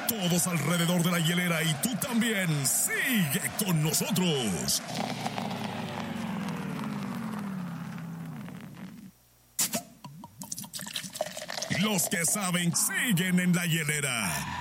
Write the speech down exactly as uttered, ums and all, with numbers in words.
Todos alrededor de la hielera y tú también. Sigue con nosotros. Los que saben siguen en la hielera.